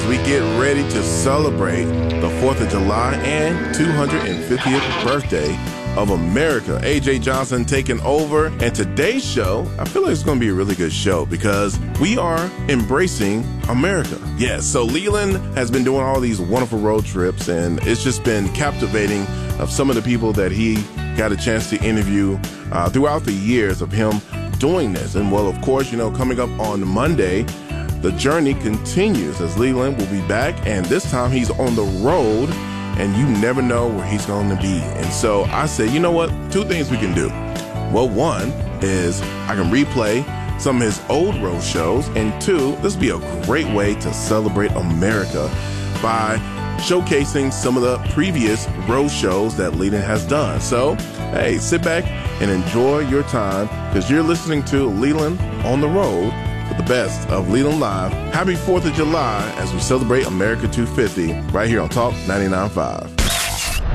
we get ready to celebrate the 4th of July and 250th birthday of America. AJ Johnson taking over. And today's show, I feel like it's going to be a really good show because we are embracing America. Yes, so Leland has been doing all these wonderful road trips, and it's just been captivating of some of the people that he got a chance to interview throughout the years of him doing this. And well, of course, coming up on Monday, the journey continues as Leland will be back, and this time he's on the road, and you never know where he's going to be. And so I say, you know what? Two things we can do. Well, one is I can replay some of his old road shows, and two, this would be a great way to celebrate America by showcasing some of the previous road shows that Leland has done. So, hey, sit back and enjoy your time because you're listening to Leland on the Road with the best of Leland Live. Happy 4th of July as we celebrate America 250 right here on Talk 99.5.